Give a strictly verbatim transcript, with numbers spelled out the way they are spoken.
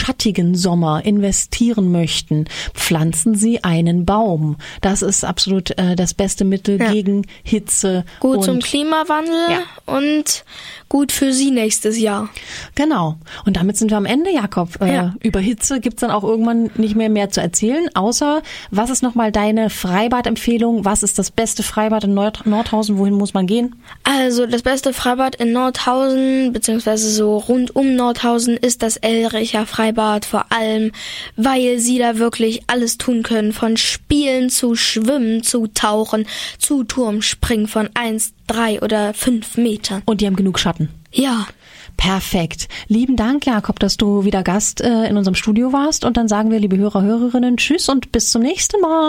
schattigen Sommer investieren möchten, pflanzen Sie einen Baum. Das ist absolut äh, das beste Mittel ja. gegen Hitze. Gut und, zum Klimawandel ja. und gut für Sie nächstes Jahr. Genau. Und damit sind wir am Ende, Jakob. Äh, ja. Über Hitze gibt's dann auch irgendwann nicht mehr mehr zu erzählen, außer, was ist nochmal deine Freibad-Empfehlung? Was ist das beste Freibad in Nord- Nordhausen? Wohin muss man gehen? Also das beste Freibad in Nordhausen, beziehungsweise so rund um Nordhausen, ist das Elricher Freibad, vor allem, weil Sie da wirklich alles tun können, von Spielen zu Schwimmen, zu Tauchen, zu Turmspringen von eins, drei oder fünf Metern. Und die haben genug Schatten? Ja. Perfekt. Lieben Dank, Jakob, dass du wieder Gast äh, in unserem Studio warst. Und dann sagen wir, liebe Hörer, Hörerinnen, tschüss und bis zum nächsten Mal.